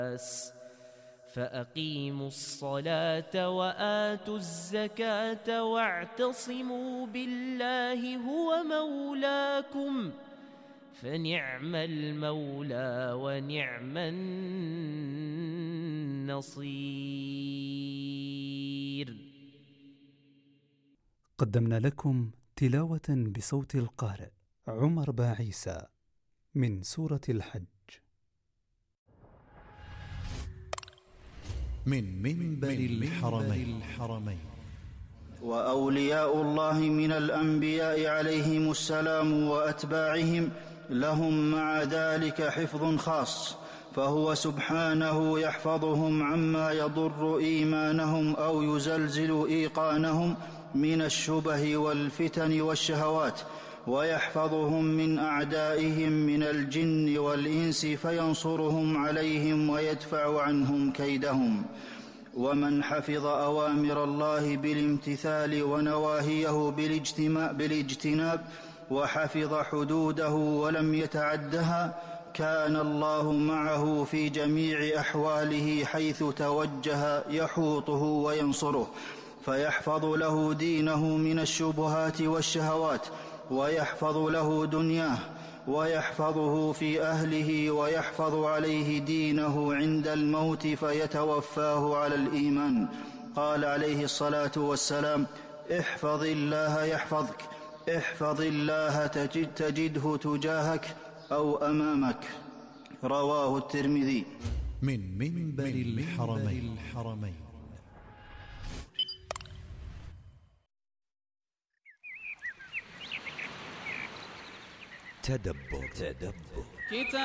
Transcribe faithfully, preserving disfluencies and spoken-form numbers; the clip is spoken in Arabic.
فأقيموا الصلاة وآتوا الزكاة واعتصموا بالله هو مولاكم فنعم المولى ونعم النصير. قدمنا لكم تلاوة بصوت القارئ عمر باعيسى من سورة الحج من منبر الحرمين. وأولياء الله من الأنبياء عليهم السلام وأتباعهم لهم مع ذلك حفظ خاص، فهو سبحانه يحفظهم عما يضر إيمانهم أو يزلزل إيقانهم من الشبه والفتن والشهوات، ويحفظهم من أعدائهم من الجن والإنس فينصرهم عليهم ويدفع عنهم كيدهم. ومن حفظ أوامر الله بالامتثال ونواهيه بالاجتناب وحفظ حدوده ولم يتعدها كان الله معه في جميع أحواله حيث توجه يحوطه وينصره، فيحفظ له دينه من الشبهات والشهوات، ويحفظ له دنياه، ويحفظه في أهله، ويحفظ عليه دينه عند الموت فيتوفاه على الإيمان. قال عليه الصلاة والسلام: احفظ الله يحفظك، احفظ الله تجد تجده تجاهك أو أمامك. رواه الترمذي. من منبر الحرمين. تدبر.